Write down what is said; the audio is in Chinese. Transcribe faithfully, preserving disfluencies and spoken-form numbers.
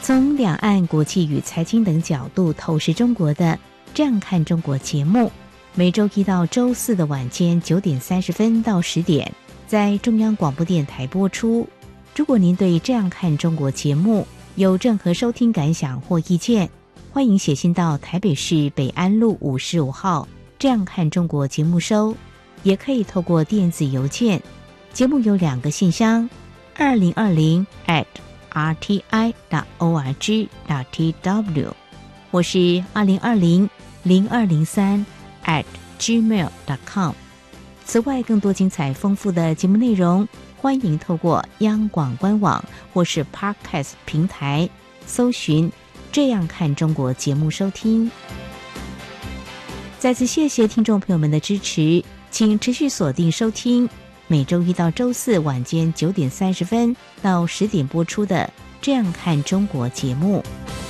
从两岸国际与财经等角度透视中国的这样看中国节目，每周一到周四的晚间九点三十分到十点在中央广播电台播出。如果您对这样看中国节目有任何收听感想或意见，欢迎写信到台北市北安路五十五号这样看中国节目收，也可以透过电子邮件。节目有两个信箱，二零二零 at r t i dot org dot t w， 或是二零二零零二零三 at gmail dot com。 此外，更多精彩丰富的节目内容，欢迎透过央广官网或是 Podcast 平台搜寻这样看中国节目收听。再次谢谢听众朋友们的支持，请持续锁定收听每周一到周四晚间九点三十分到十点播出的这样看中国节目。